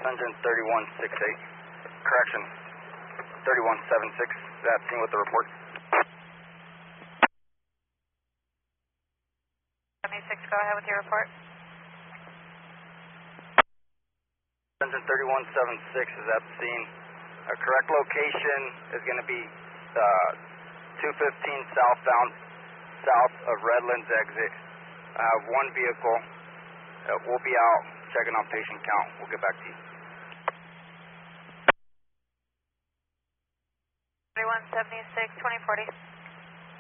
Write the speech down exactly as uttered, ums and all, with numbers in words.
engine thirty-one sixty-eight. Correction, thirty-one seventy-six. That's seen with the report. seventy-six, go ahead with your report. Engine thirty-one seventy-six is at the scene. A correct location is going to be uh, two fifteen southbound, south of Redlands exit. I have one vehicle. Uh, we'll be out checking on patient count. We'll get back to you. thirty-one seventy-six, twenty forty.